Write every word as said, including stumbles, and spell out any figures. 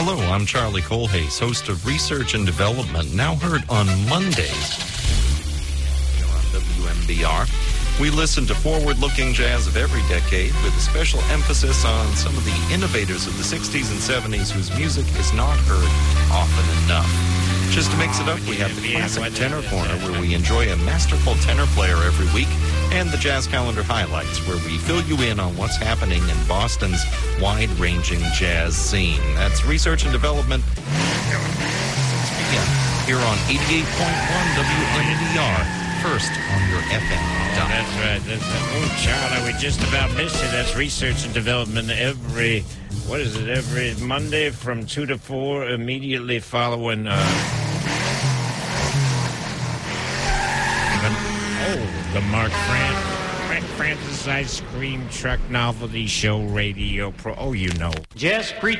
Hello, I'm Charlie Colhase, host of Research and Development, now heard on Mondays here on W M B R. We listen to forward-looking jazz of every decade with a special emphasis on some of the innovators of the sixties and seventies whose music is not heard often enough. Just to mix it up, we have the Classic Tenor Corner, where we enjoy a masterful tenor player every week, and the Jazz Calendar Highlights, where we fill you in on what's happening in Boston's wide-ranging jazz scene. That's Research and Development here on eighty-eight point one W M B R, first on your F M. Oh, that's right. That's, oh, Charlie, we just about missed it. That's Research and Development every, what is it, every Monday from two to four, immediately following... Uh, Oh, the Mark Fran- Frank Francis Ice Cream Truck Novelty Show Radio Pro. Oh, you know. Just preach